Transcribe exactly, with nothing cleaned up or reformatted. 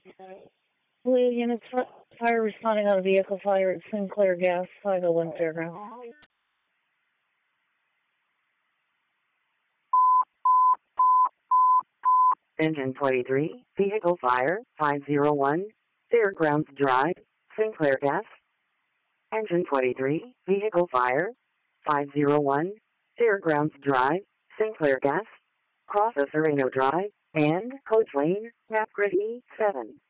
Blue units, fire responding on a vehicle fire at Sinclair Gas, five oh one Fairground. Engine twenty-three, vehicle fire, five oh one, Fairgrounds Drive, Sinclair Gas. Engine twenty-three, vehicle fire, five oh one, Fairgrounds Drive, Sinclair Gas. Cross Sereno Drive, and Coach Lane, Map Grid E seven.